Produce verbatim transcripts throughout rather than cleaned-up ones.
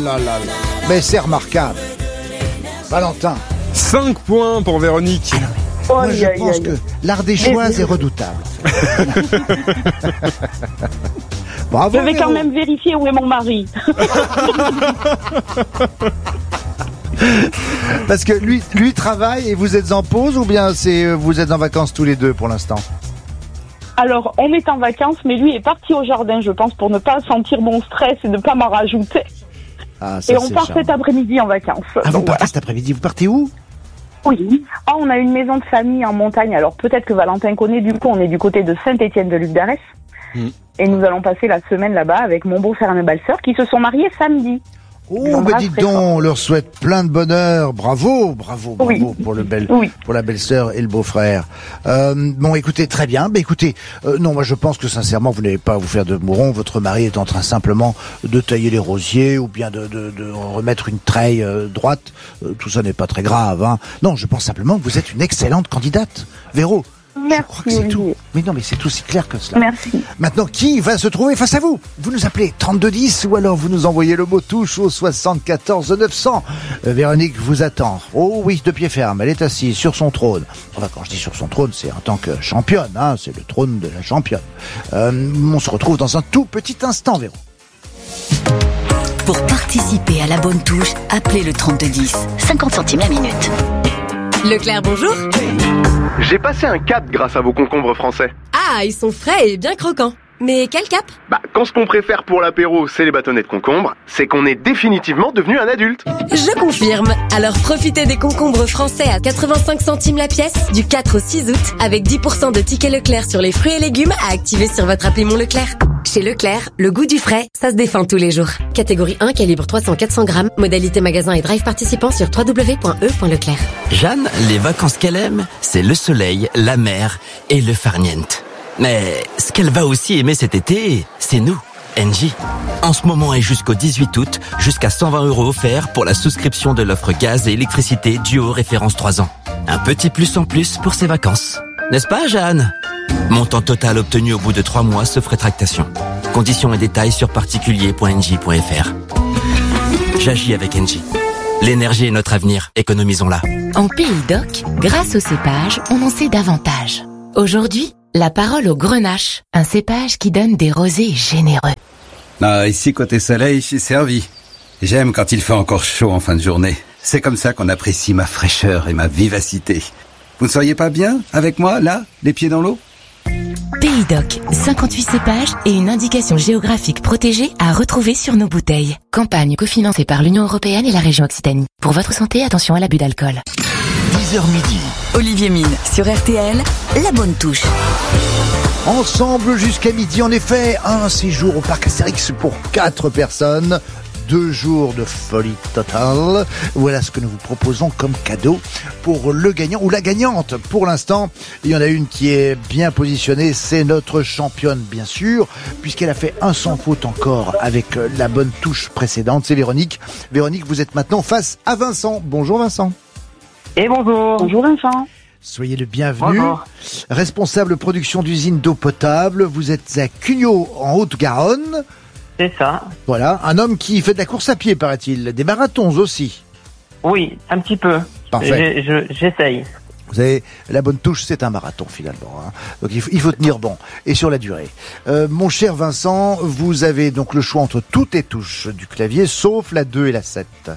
là là là. Mais c'est remarquable. Valentin. cinq points pour Véronique. Moi, je pense que l'art des choix est redoutable. Bravo, je vais Véro. quand même vérifier où est mon mari. Parce que lui, lui travaille et vous êtes en pause ou bien c'est vous êtes en vacances tous les deux pour l'instant? Alors, on est en vacances, mais lui est parti au jardin, je pense, pour ne pas sentir mon stress et ne pas m'en rajouter. Ah, ça, et on part charmant. cet après-midi en vacances. Ah, vous Donc, partez voilà. cet après-midi. Vous partez où? Oui. Ah, on a une maison de famille en montagne. Alors, peut-être que Valentin connaît, du coup, on est du côté de Saint-Étienne-de-Luc-d'Arès. Mmh. Et nous allons passer la semaine là-bas avec mon beau-frère et ma belle-sœur qui se sont mariés samedi. Oh, bah dites donc, on leur souhaite plein de bonheur. Bravo, bravo, bravo Oui. pour le bel, Oui. pour la belle-sœur et le beau-frère. Euh, bon, écoutez, très bien. Bah, écoutez, euh, non, moi je pense que sincèrement, vous n'allez pas vous faire de mouron. Votre mari est en train simplement de tailler les rosiers ou bien de, de, de remettre une treille euh, droite. Euh, tout ça n'est pas très grave, hein. Non, je pense simplement que vous êtes une excellente candidate, Véro. Merci, je crois que c'est Olivier. tout. Mais non, mais c'est aussi clair que cela. Merci. Maintenant, qui va se trouver face à vous? Vous nous appelez trente-deux dix ou alors vous nous envoyez le mot touche au soixante-quatorze neuf cents. Euh, Véronique vous attend. Oh oui, de pied ferme, elle est assise sur son trône. Enfin, quand je dis sur son trône, c'est en tant que championne, hein, c'est le trône de la championne. Euh, on se retrouve dans un tout petit instant, Véro. Pour participer à la bonne touche, appelez le trente-deux dix. cinquante centimes la minute. Leclerc, bonjour. J'ai passé un cap grâce à vos concombres français. Ah, ils sont frais et bien croquants. Mais quel cap? Bah, quand ce qu'on préfère pour l'apéro, c'est les bâtonnets de concombre, c'est qu'on est définitivement devenu un adulte. Je confirme. Alors profitez des concombres français à quatre-vingt-cinq centimes la pièce du quatre au six août avec dix pour cent de tickets Leclerc sur les fruits et légumes à activer sur votre appli Mon Leclerc. Chez Leclerc, le goût du frais, ça se défend tous les jours. Catégorie un, calibre trois cents à quatre cents grammes. Modalité magasin et drive participant sur w w w point e point leclerc. Jeanne, les vacances qu'elle aime, c'est le soleil, la mer et le farniente. Mais ce qu'elle va aussi aimer cet été, c'est nous, Engie. En ce moment et jusqu'au dix-huit août, jusqu'à cent vingt euros offerts pour la souscription de l'offre gaz et électricité duo référence trois ans. Un petit plus en plus pour ses vacances. N'est-ce pas, Jeanne? Montant total obtenu au bout de trois mois sauf rétractation. Conditions et détails sur particulier point engie point f r. J'agis avec Engie. L'énergie est notre avenir, économisons-la. En Pays d'Oc, grâce au cépage, on en sait davantage. Aujourd'hui, la parole au grenache, un cépage qui donne des rosés généreux. Ah, ici, côté soleil, je suis servi. J'aime quand il fait encore chaud en fin de journée. C'est comme ça qu'on apprécie ma fraîcheur et ma vivacité. Vous ne seriez pas bien avec moi, là, les pieds dans l'eau? Pays d'Oc, cinquante-huit cépages et une indication géographique protégée à retrouver sur nos bouteilles. Campagne cofinancée par l'Union européenne et la région Occitanie. Pour votre santé, attention à l'abus d'alcool. dix heures midi. Olivier Mine sur R T L, la bonne touche. Ensemble jusqu'à midi, en effet, un séjour au parc Astérix pour quatre personnes. Deux jours de folie totale. Voilà ce que nous vous proposons comme cadeau pour le gagnant ou la gagnante. Pour l'instant, il y en a une qui est bien positionnée, c'est notre championne bien sûr, puisqu'elle a fait un sans faute encore avec la bonne touche précédente, c'est Véronique. Véronique, vous êtes maintenant face à Vincent. Bonjour Vincent. Et bonjour. Bonjour Vincent. Soyez le bienvenu. Bonjour. Responsable production d'usine d'eau potable, vous êtes à Cugnot en Haute-Garonne. C'est ça. Voilà, un homme qui fait de la course à pied, paraît-il, des marathons aussi. Oui, un petit peu. Parfait. Je- je- J'essaye. Vous savez, la bonne touche, c'est un marathon finalement. Hein. Donc il faut, il faut tenir bon, et sur la durée. Euh, mon cher Vincent, vous avez donc le choix entre toutes les touches du clavier, sauf la deux et la sept.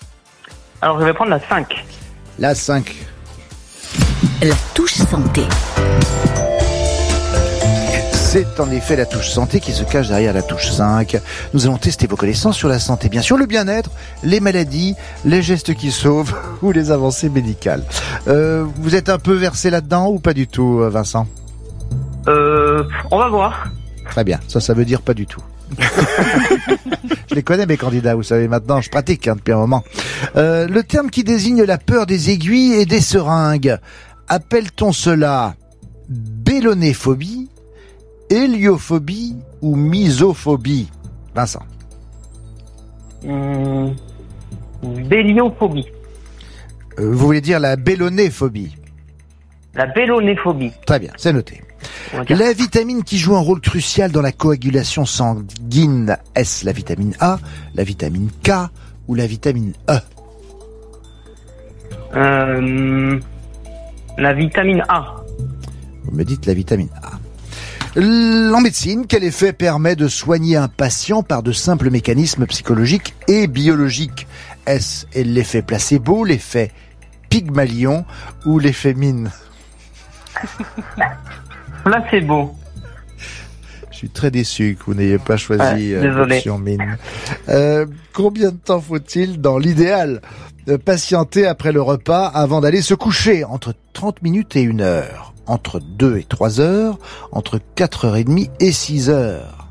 Alors je vais prendre la cinq. La cinq. La touche santé. C'est en effet la touche santé qui se cache derrière la touche cinq. Nous allons tester vos connaissances sur la santé, bien sûr, le bien-être, les maladies, les gestes qui sauvent ou les avancées médicales. Euh, vous êtes un peu versé là-dedans ou pas du tout, Vincent? Euh, on va voir. Très bien, ça, ça veut dire pas du tout. Je les connais mes candidats, vous savez maintenant, je pratique hein, depuis un moment. Euh, le terme qui désigne la peur des aiguilles et des seringues, appelle-t-on cela bélonéphobie, héliophobie ou misophobie? Vincent. Hum, Béliophobie. Euh, vous voulez dire la bélonéphobie? La bélonéphobie. Très bien, c'est noté. on va dire. La vitamine qui joue un rôle crucial dans la coagulation sanguine, est-ce la vitamine A, la vitamine K ou la vitamine E? Euh, la vitamine A. Vous me dites la vitamine A. En médecine, quel effet permet de soigner un patient par de simples mécanismes psychologiques et biologiques? Est-ce l'effet placebo, l'effet Pygmalion ou l'effet mine? Placebo. Je suis très déçu que vous n'ayez pas choisi ouais, euh, l'option mine. Euh, combien de temps faut-il, dans l'idéal, de patienter après le repas avant d'aller se coucher? Entre trente minutes et une heure. Entre deux et trois heures, entre quatre heures trente et six heures.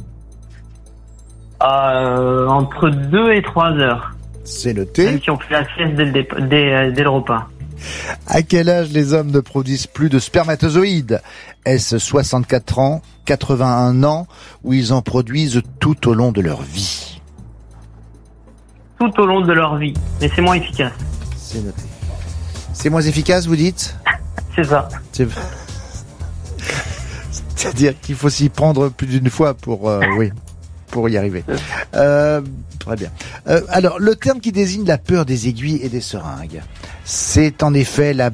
Euh, entre deux et trois heures. C'est noté. Même si on fait la sieste dès le, dé- dès, dès le repas. À quel âge les hommes ne produisent plus de spermatozoïdes? Est-ce soixante-quatre ans, quatre-vingt-un ans, ou ils en produisent tout au long de leur vie? Tout au long de leur vie, mais c'est moins efficace. C'est noté. C'est moins efficace, vous dites? C'est ça. C'est... C'est-à-dire qu'il faut s'y prendre plus d'une fois pour, euh, oui, pour y arriver. Euh, très bien. Euh, alors, le terme qui désigne la peur des aiguilles et des seringues, c'est en effet la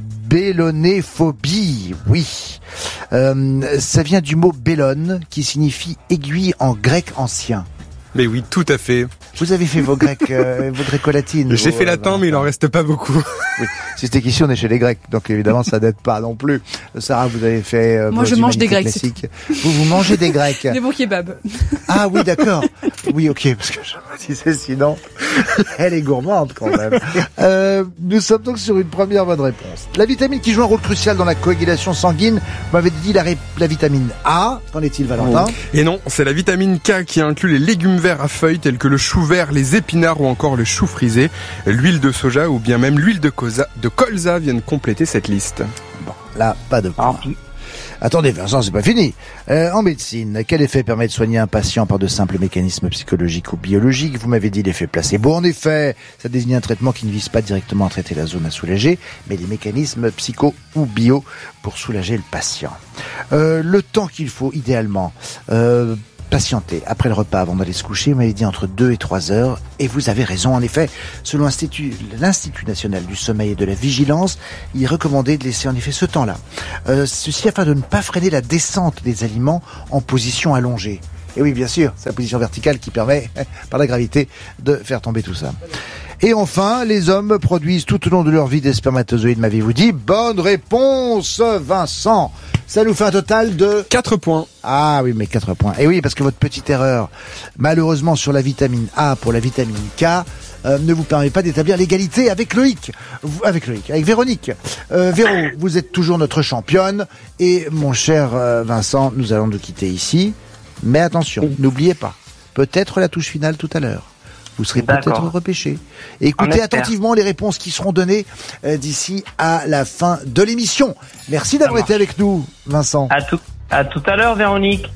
bélonéphobie. Oui. Euh, ça vient du mot bélone, qui signifie aiguille en grec ancien. Mais oui, tout à fait. Vous avez fait vos grecs, euh, vos gréco-latines. J'ai vos, fait latin, euh, mais il en reste pas beaucoup. Oui. Si c'était qu'ici, on est chez les Grecs, donc évidemment, ça n'aide pas non plus. Sarah, vous avez fait. Euh, Moi, je mange des Grecs. Classiques. Vous, vous mangez des Grecs. Des bons kebabs. Ah oui, d'accord. Oui, ok, parce que je me disais sinon, elle est gourmande quand même. Euh, nous sommes donc sur une première bonne réponse. La vitamine qui joue un rôle crucial dans la coagulation sanguine, vous m'avez dit la, ré- la vitamine A. Qu'en est-il, Valentin? Et non, c'est la vitamine K qui inclut les légumes verts à feuilles tels que le chou vert, les épinards ou encore le chou frisé. L'huile de soja ou bien même l'huile de, cosa, de colza viennent compléter cette liste. Bon, là, pas de point. Attendez, Vincent, c'est pas fini. Euh, en médecine, quel effet permet de soigner un patient par de simples mécanismes psychologiques ou biologiques? Vous m'avez dit l'effet placebo. En effet, ça désigne un traitement qui ne vise pas directement à traiter la zone à soulager, mais des mécanismes psycho ou bio pour soulager le patient. Euh, le temps qu'il faut, idéalement, euh, patienter après le repas avant d'aller se coucher, vous m'avez dit entre deux et trois heures, et vous avez raison. En effet, selon l'Institut, l'Institut national du sommeil et de la vigilance, il est recommandé de laisser en effet ce temps-là. Euh, ceci afin de ne pas freiner la descente des aliments en position allongée. Et oui, bien sûr, c'est la position verticale qui permet, par la gravité, de faire tomber tout ça. Et enfin, les hommes produisent tout au long de leur vie des spermatozoïdes, m'avez-vous dit? Bonne réponse, Vincent. Ça nous fait un total de quatre points. Ah oui, mais quatre points. Et oui, parce que votre petite erreur, malheureusement sur la vitamine A pour la vitamine K, euh, ne vous permet pas d'établir l'égalité avec Loïc. Vous, avec Loïc, avec Véronique. Euh, Véro, vous êtes toujours notre championne. Et mon cher euh, Vincent, nous allons nous quitter ici. Mais attention, n'oubliez pas, peut-être la touche finale tout à l'heure. Vous serez peut-être repêché. Et écoutez attentivement les réponses qui seront données euh, d'ici à la fin de l'émission. Merci d'avoir été avec nous, Vincent. À tout, à tout à l'heure, Véronique.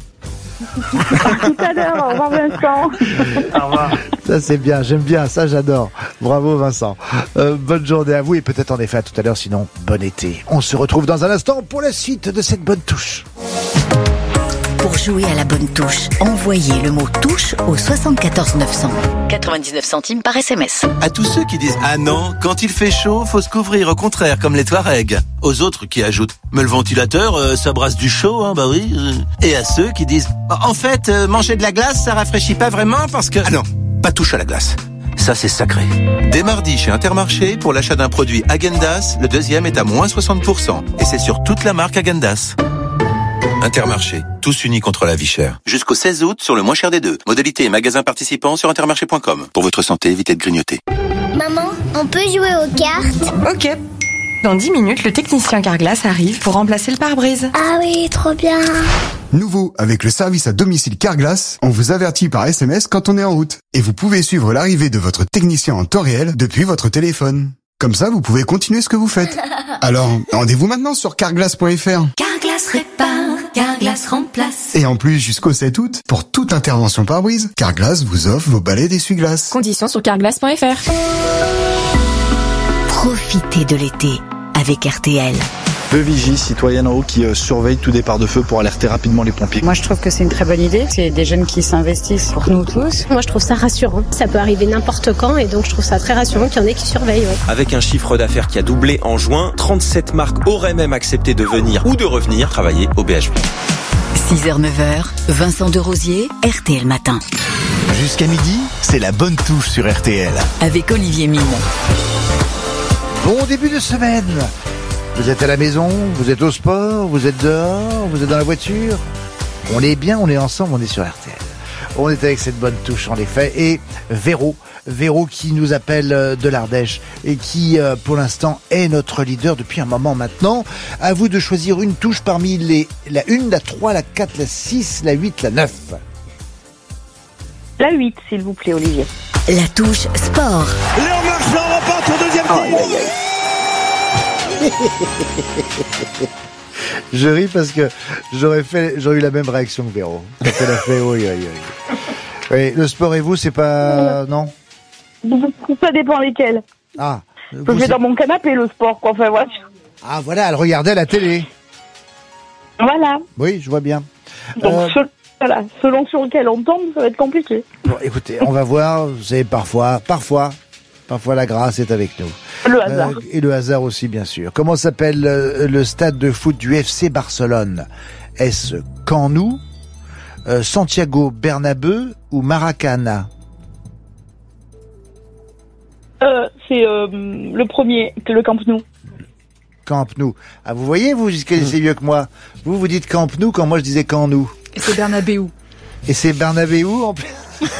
À tout à l'heure. Au revoir, Vincent. Au revoir. Ça, c'est bien. J'aime bien. Ça, j'adore. Bravo, Vincent. Euh, bonne journée à vous et peut-être en effet à tout à l'heure. Sinon, bon été. On se retrouve dans un instant pour la suite de cette bonne touche. Pour jouer à la bonne touche, envoyez le mot touche au soixante-quatorze neuf cents. quatre-vingt-dix-neuf centimes par S M S. À tous ceux qui disent « Ah non, quand il fait chaud, faut se couvrir, au contraire, comme les Touaregs ». Aux autres qui ajoutent « Mais le ventilateur, euh, ça brasse du chaud, hein, bah oui. » Et à ceux qui disent « En fait, euh, manger de la glace, ça rafraîchit pas vraiment parce que... » Ah non, pas touche à la glace. Ça, c'est sacré. Dès mardi, chez Intermarché, pour l'achat d'un produit Häagen-Dazs, le deuxième est à moins soixante pour cent. Et c'est sur toute la marque Häagen-Dazs. Intermarché, tous unis contre la vie chère. Jusqu'au seize août, sur le moins cher des deux. Modalité et magasins participants sur intermarché point com. Pour votre santé, évitez de grignoter. Maman, on peut jouer aux cartes? Ok. Dans dix minutes, le technicien Carglass arrive pour remplacer le pare-brise. Ah oui, trop bien. Nouveau, avec le service à domicile Carglass, on vous avertit par S M S quand on est en route. Et vous pouvez suivre l'arrivée de votre technicien en temps réel depuis votre téléphone. Comme ça, vous pouvez continuer ce que vous faites. Alors, rendez-vous maintenant sur carglass point f r. Carglass répare, Carglass remplace. Et en plus, jusqu'au sept août, pour toute intervention pare-brise, Carglass vous offre vos balais d'essuie-glace. Conditions sur carglass point f r. Profitez de l'été avec R T L. Deux vigies citoyennes en haut qui euh, surveillent tout départ de feu pour alerter rapidement les pompiers. Moi, je trouve que c'est une très bonne idée. C'est des jeunes qui s'investissent pour nous tous. Moi, je trouve ça rassurant. Ça peut arriver n'importe quand et donc je trouve ça très rassurant qu'il y en ait qui surveillent. Ouais. Avec un chiffre d'affaires qui a doublé en juin, trente-sept marques auraient même accepté de venir ou de revenir travailler au B H P. six heures neuf heures, Vincent Derosier, R T L Matin. Jusqu'à midi, c'est la bonne touche sur R T L. Avec Olivier Mine. Bon début de semaine. Vous êtes à la maison, vous êtes au sport, vous êtes dehors, vous êtes dans la voiture. On est bien, on est ensemble, on est sur R T L. On est avec cette bonne touche en effet. Et Véro, Véro qui nous appelle de l'Ardèche et qui pour l'instant est notre leader depuis un moment maintenant. À vous de choisir une touche parmi les la une, la trois, la quatre, la six, la huit, la neuf. La huit, s'il vous plaît, Olivier. La touche sport. Léon Marchand repart pour deuxième tir. Oh, aïe, aïe. Je ris parce que j'aurais fait, j'aurais eu la même réaction que Véro. Quand elle a fait oui, oui, oui. Oui, le sport et vous, c'est pas, non? Ça dépend lesquels. Ah. Je vais dans mon canapé, le sport, quoi. Enfin, voilà. Ah, voilà, elle regardait la télé. Voilà. Oui, je vois bien. Donc, euh... selon, voilà, selon sur lequel on tombe, ça va être compliqué. Bon, écoutez, on va voir. Vous savez, parfois, parfois, parfois la grâce est avec nous. Le hasard. Euh, et le hasard aussi, bien sûr. Comment s'appelle euh, le stade de foot du F C Barcelone? Est-ce Camp Nou, euh, Santiago Bernabéu ou Maracana? euh, C'est euh, le premier, le Camp Nou. Camp Nou. Ah, vous voyez, vous, c'est mieux que moi. Vous, vous dites Camp Nou quand moi je disais Camp Nou. Et c'est Bernabéu. Et c'est Bernabéu en plus.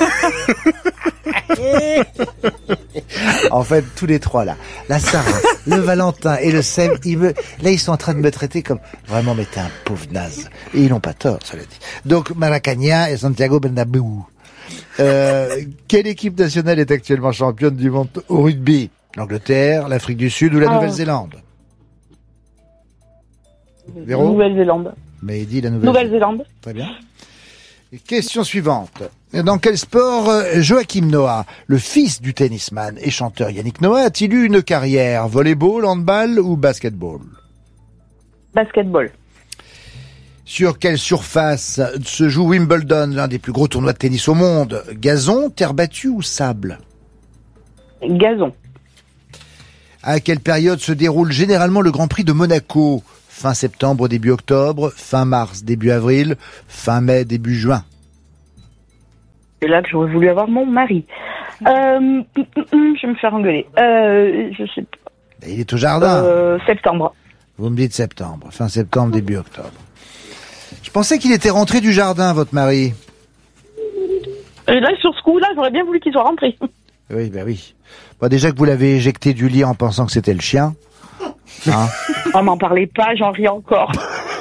En fait, tous les trois là, la Sarah, le Valentin et le Seb, ils me... là ils sont en train de me traiter comme vraiment, mais t'es un pauvre naze. Et ils n'ont pas tort, cela dit. Donc Maracana et Santiago Bernabéu. Euh, quelle équipe nationale est actuellement championne du monde au rugby? L'Angleterre, l'Afrique du Sud ou la oh. Nouvelle-Zélande? Véro? Nouvelle-Zélande. Mais il dit la Nouvelle-Zélande. Nouvelle-Zélande. Très bien. Et question suivante. Dans quel sport Joachim Noah, le fils du tennisman et chanteur Yannick Noah, a-t-il eu une carrière? Volleyball, handball ou basketball? Basketball. Sur quelle surface se joue Wimbledon, l'un des plus gros tournois de tennis au monde? Gazon, terre battue ou sable? Gazon. À quelle période se déroule généralement le Grand Prix de Monaco? Fin septembre, début octobre, fin mars, début avril, fin mai, début juin. C'est là que j'aurais voulu avoir mon mari. Euh, je vais me faire engueuler. Euh, je sais pas. Il est au jardin. Euh, septembre. Vous me dites septembre, fin septembre, début octobre. Je pensais qu'il était rentré du jardin, votre mari. Et là, sur ce coup-là, j'aurais bien voulu qu'il soit rentré. Oui, ben oui. Bon, déjà que vous l'avez éjecté du lit en pensant que c'était le chien. Hein? Oh, m'en parlez pas, j'en ris encore.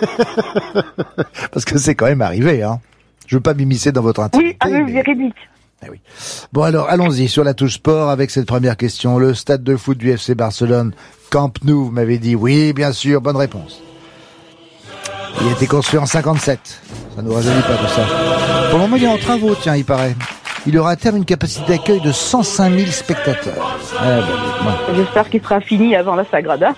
Parce que c'est quand même arrivé, hein. Je veux pas m'immiscer dans votre intimité. Oui, avec mais... véridique. Ah oui. Bon alors, allons-y sur la touche sport avec cette première question. Le stade de foot du F C Barcelone, Camp Nou, vous m'avez dit oui, bien sûr, bonne réponse. Il a été construit en cinquante-sept. Ça nous rajeunit pas tout ça. Pour le moment, il est en travaux, tiens, il paraît. Il aura à terme une capacité d'accueil de cent cinq mille spectateurs. Ah, ben, ouais. J'espère qu'il sera fini avant la Sagrada.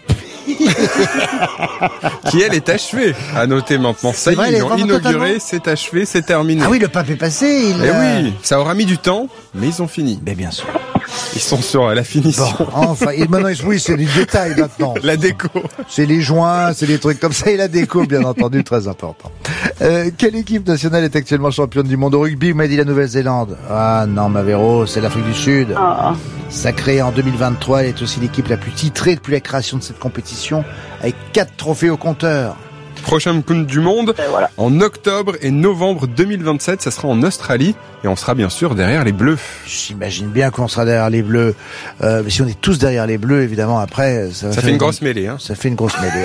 Qui elle est achevée, à noter maintenant. Ça y est, ils l'ont inauguré, c'est achevé, c'est terminé. Ah oui, le pape est passé. Il eh a... oui, ça aura mis du temps, mais ils ont fini. Mais bien sûr. Ils sont sur la finition. Bon, enfin, et maintenant, oui, c'est les détails maintenant. La déco. C'est les joints, c'est les trucs comme ça, et la déco, bien entendu, très important. Euh, quelle équipe nationale est actuellement championne du monde au rugby? Vous m'avez dit la Nouvelle-Zélande. Ah non, ma Véro, c'est l'Afrique du Sud. Ah. Sacrée en deux mille vingt-trois, elle est aussi l'équipe la plus titrée depuis la création de cette compétition, avec quatre trophées au compteur. Prochaine Coupe du Monde, voilà. En octobre et novembre deux mille vingt-sept, ça sera en Australie, et on sera bien sûr derrière les Bleus. J'imagine bien qu'on sera derrière les Bleus. Euh, mais si on est tous derrière les Bleus, évidemment, après... Ça, ça fait une grosse mêlée. Hein. Ça fait une grosse mêlée.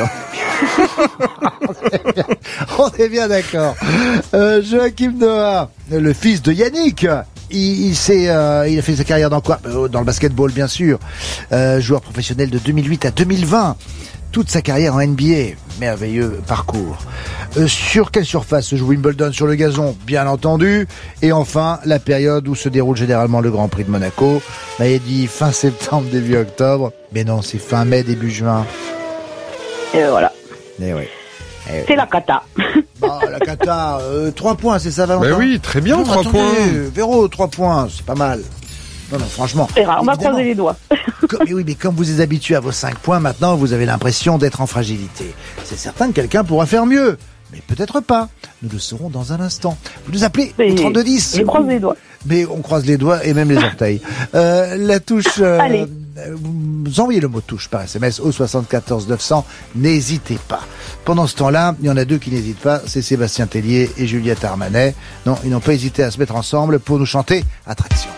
On est bien d'accord. Euh, Joachim Noah, le fils de Yannick, il, il, s'est, euh, il a fait sa carrière dans quoi? Dans le basketball, bien sûr. Euh, joueur professionnel de deux mille huit à deux mille vingt. Toute sa carrière en N B A. Merveilleux parcours. Euh, sur quelle surface se joue Wimbledon? Sur le gazon, bien entendu. Et enfin, la période où se déroule généralement le Grand Prix de Monaco. Là, il dit fin septembre, début octobre. Mais non, c'est fin mai, début juin. Et voilà. Eh oui. Eh oui. C'est la cata. Bah, la cata, euh, trois points, c'est ça, Valentin? Bah oui, très bien, non, trois attendez, points. Véro, trois points, c'est pas mal. Non, non, franchement. C'est rare, on va évidemment. croiser les doigts. Comme, mais oui, mais comme vous êtes habitué à vos cinq points, maintenant, vous avez l'impression d'être en fragilité. C'est certain que quelqu'un pourra faire mieux. Mais peut-être pas. Nous le saurons dans un instant. Vous nous appelez au trente-deux dix. Je croise les doigts. Mais on croise les doigts et même les orteils. Euh, la touche... Euh, Allez. Vous envoyez le mot touche par S M S au soixante-quatorze neuf cents. N'hésitez pas. Pendant ce temps-là, il y en a deux qui n'hésitent pas. C'est Sébastien Tellier et Juliette Armanet. Non, ils n'ont pas hésité à se mettre ensemble pour nous chanter Attraction.